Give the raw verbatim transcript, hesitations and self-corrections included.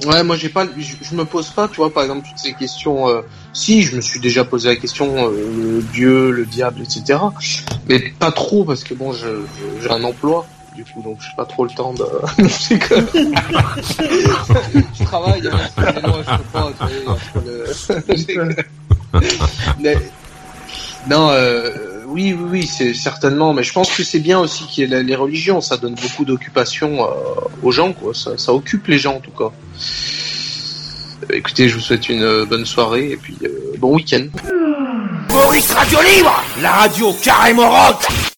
Ouais, moi j'ai pas, je, je me pose pas, tu vois, par exemple toutes ces questions. Euh, si, je me suis déjà posé la question euh, Dieu, le diable, et cetera. Mais pas trop parce que bon, je, je- j'ai un emploi, du coup, donc j'ai pas trop le temps de. C'est que... je travaille, hein, excusez-moi, je peux pas. Tu vois, entre le... mais, non, euh, oui, oui, oui, c'est certainement. Mais je pense que c'est bien aussi qu'il y ait les religions. Ça donne beaucoup d'occupation euh, aux gens, quoi. Ça, ça occupe les gens en tout cas. Écoutez, je vous souhaite une euh, bonne soirée et puis euh, bon week-end. Maurice Radio Libre, la radio carrément rock.